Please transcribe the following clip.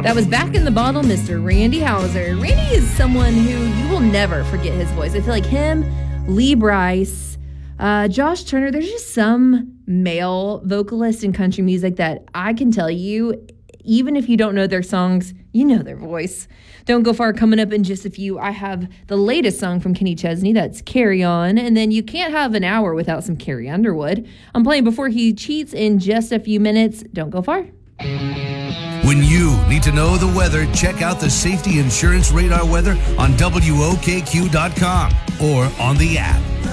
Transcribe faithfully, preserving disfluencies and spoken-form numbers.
That was Back in the Bottle, Mister Randy Houser. Randy is someone who you will never forget his voice. I feel like him, Lee Brice, uh, Josh Turner, there's just some male vocalists in country music that I can tell you, even if you don't know their songs, you know their voice. Don't Go Far coming up in just a few. I have the latest song from Kenny Chesney, that's Carry On. And then you can't have an hour without some Carrie Underwood. I'm playing Before He Cheats in just a few minutes. Don't go far. When you need to know the weather, check out the Safety Insurance Radar weather on W O K Q dot com or on the app.